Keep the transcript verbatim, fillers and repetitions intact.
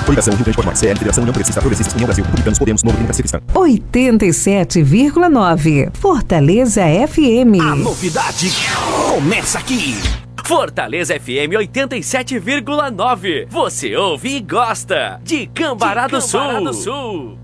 Coligação Rio Grande por Mais, C L, Federação União Progressista Progressistas, União Brasil, Republicanos, Podemos, Novo Democracia Cristã. oitenta e sete vírgula nove Fortaleza F M. A novidade começa aqui. Fortaleza F M oitenta e sete vírgula nove. Você ouve e gosta de Cambará do Sul.